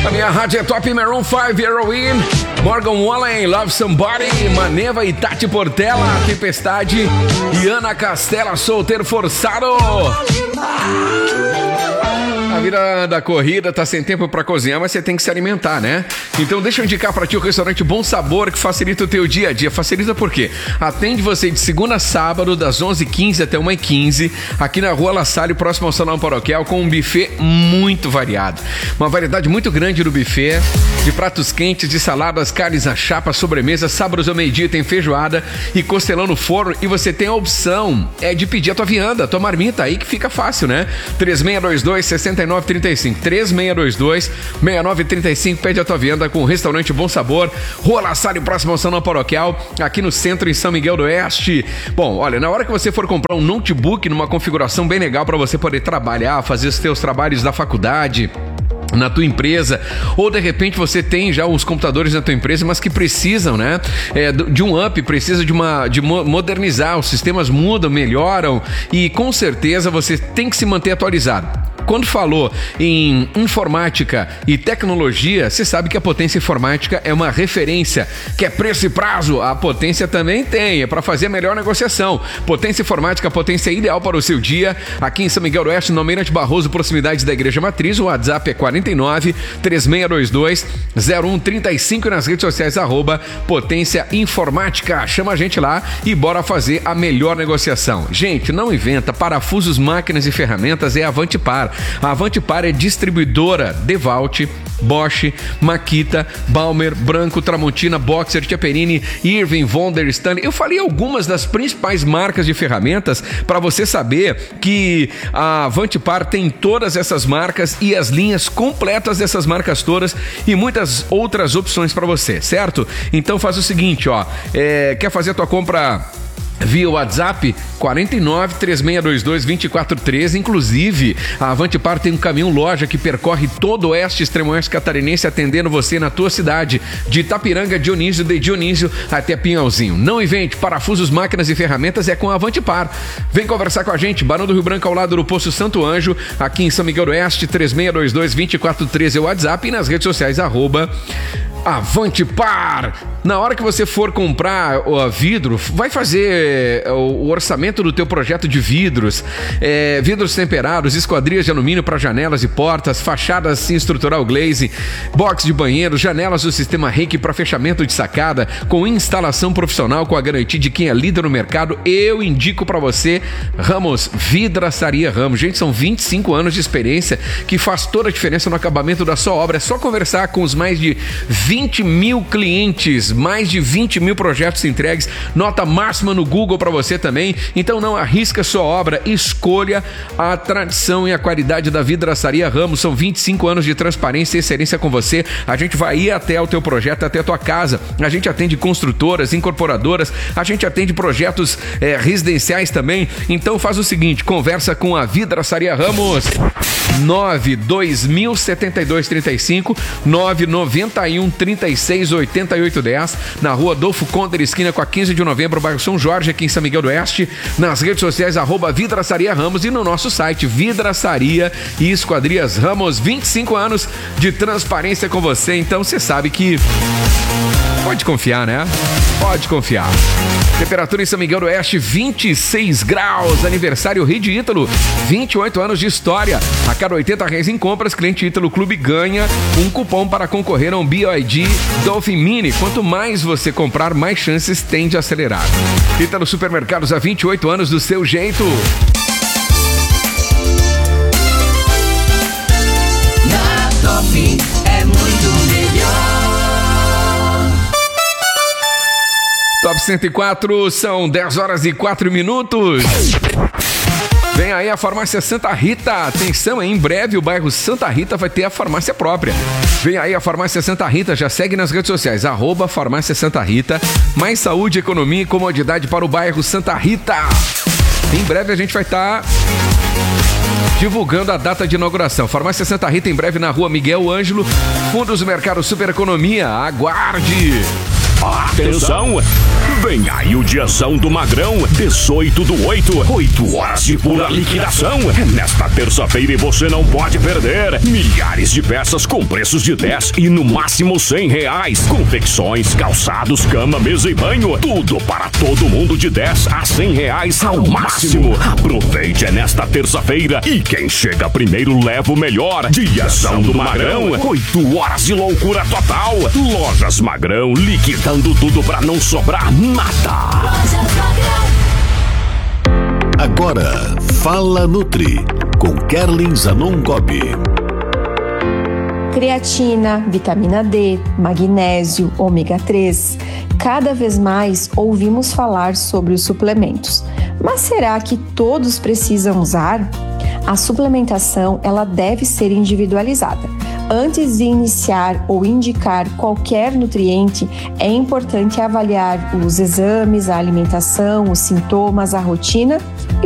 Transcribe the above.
A minha rádio é Top, Maroon 5, Heroin, Morgan Wallen, Love Somebody, Maneva e Tati Portela, Tempestade e Ana Castela, Solteiro Forçado. A vida da corrida tá sem tempo pra cozinhar, mas você tem que se alimentar, né? Então deixa eu indicar pra ti o restaurante Bom Sabor, que facilita o teu dia a dia. Facilita por quê? Atende você de segunda a sábado, das 11h15 até 1h15, aqui na Rua La Salle, próximo ao Salão Paroquial, com um buffet muito variado. Uma variedade muito grande do buffet, de pratos quentes, de saladas, carnes à chapa, sobremesa, sábados ao meio-dia tem feijoada e costelão no forno, e você tem a opção de pedir a tua vianda, a tua marmita, aí que fica fácil, né? 3622-6935, 3622-6935, pede a tua vianda com o restaurante Bom Sabor, Rua La Salle, próximo ao Salão Paroquial, aqui no centro, em São Miguel do Oeste. Bom, olha, na hora que você for comprar um notebook numa configuração bem legal para você poder trabalhar, fazer os teus trabalhos da faculdade, na tua empresa, ou de repente você tem já os computadores na tua empresa, mas que precisam, né, de um up, precisa de modernizar, os sistemas mudam, melhoram, e com certeza você tem que se manter atualizado. Quando falou em informática e tecnologia, você sabe que a Potência Informática é uma referência. Quer preço e prazo? A Potência também tem, é para fazer a melhor negociação. Potência Informática, a potência ideal para o seu dia. Aqui em São Miguel do Oeste, no Almirante Barroso, proximidade da Igreja Matriz. O WhatsApp é 49-3622-0135 e nas redes sociais, @Potência Informática. Chama a gente lá e bora fazer a melhor negociação. Gente, não inventa. Parafusos, máquinas e ferramentas é a Avantipar. A Avantipar é distribuidora DeWalt, Bosch, Makita, Balmer, Branco, Tramontina, Boxer, Tcheperini, Irving, Wonder, Stanley. Eu falei algumas das principais marcas de ferramentas para você saber que a Avantipar tem todas essas marcas e as linhas completas dessas marcas todas e muitas outras opções para você, certo? Então faz o seguinte, quer fazer a tua compra via WhatsApp 49-3622-2413. Inclusive, a Avantipar tem um caminhão loja que percorre todo o oeste, extremo oeste catarinense, atendendo você na tua cidade, de Itapiranga, Dionísio, de Dionísio até Pinhalzinho. Não invente, parafusos, máquinas e ferramentas é com a Avantipar. Vem conversar com a gente, Barão do Rio Branco, ao lado do Poço Santo Anjo, aqui em São Miguel do Oeste, 3622-2413 é o WhatsApp, e nas redes sociais, @Avantipar. Na hora que você for comprar vidro, vai fazer o orçamento do teu projeto de vidros, vidros temperados, esquadrias de alumínio para janelas e portas, fachadas estrutural glaze, box de banheiro, janelas do sistema Reiki para fechamento de sacada, com instalação profissional, com a garantia de quem é líder no mercado. Eu indico para você Ramos, Vidraçaria Ramos. Gente, são 25 anos de experiência que faz toda a diferença no acabamento da sua obra. É só conversar com os mais de 20 mil clientes, mais de 20 mil projetos entregues, nota máxima no Google para você também. Então não arrisca sua obra, escolha a tradição e a qualidade da Vidraçaria Ramos. São 25 anos de transparência e excelência com você. A gente vai ir até o teu projeto, até a tua casa. A gente atende construtoras, incorporadoras, a gente atende projetos residenciais também. Então faz o seguinte, conversa com a Vidraçaria Ramos. 9207235 991368810, na Rua Adolfo Conter, esquina com a 15 de novembro, bairro São Jorge, aqui em São Miguel do Oeste. Nas redes sociais, @Vidraçaria Ramos, e no nosso site, Vidraçaria e Esquadrias Ramos. 25 anos de transparência com você, então você sabe que pode confiar, né? Pode confiar. Temperatura em São Miguel do Oeste, 26 graus. Aniversário Rede Ítalo, 28 anos de história. A cada R$80 em compras, cliente Ítalo Clube ganha um cupom para concorrer a um BYD Dolphin Mini. Quanto mais você comprar, mais chances tem de acelerar. Ítalo Supermercados, há 28 anos do seu jeito. Na Top é muito melhor. Top 104, são 10h04. Vem aí a farmácia Santa Rita. Atenção, em breve o bairro Santa Rita vai ter a farmácia própria. Vem aí a farmácia Santa Rita, já segue nas redes sociais, @farmácia Santa Rita. Mais saúde, economia e comodidade para o bairro Santa Rita. Em breve a gente vai estar divulgando a data de inauguração. Farmácia Santa Rita, em breve na Rua Miguel Ângelo, Fundos do Mercado Super Economia. Aguarde! Atenção! Vem aí o diazão do Magrão, 18/8, 8 horas de pura liquidação. É nesta terça-feira e você não pode perder. Milhares de peças com preços de 10 e no máximo R$100. Confecções, calçados, cama, mesa e banho. Tudo para todo mundo de 10 a R$100 ao máximo. Aproveite, é nesta terça-feira e quem chega primeiro leva o melhor. Diazão do Magrão, 8 horas de loucura total. Lojas Magrão, liquidando tudo pra não sobrar nada. Agora, Fala Nutri, com Kerlin Zanon Gobi. Creatina, vitamina D, magnésio, ômega 3. Cada vez mais ouvimos falar sobre os suplementos. Mas será que todos precisam usar? A suplementação, ela deve ser individualizada. Antes de iniciar ou indicar qualquer nutriente, é importante avaliar os exames, a alimentação, os sintomas, a rotina